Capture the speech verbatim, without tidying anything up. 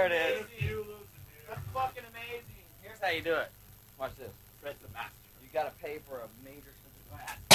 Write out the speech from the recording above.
There it is. That's fucking amazing. Here's how you do it. Watch this. Fred's the master. You gotta pay for a major.